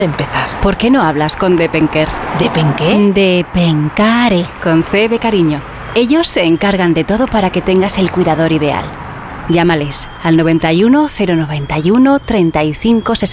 empezar. ¿Por qué no hablas con Depenker? ¿Depenqué? Depencare, con C de cariño. Ellos se encargan de todo para que tengas el cuidador ideal. Llámales al 91 091 35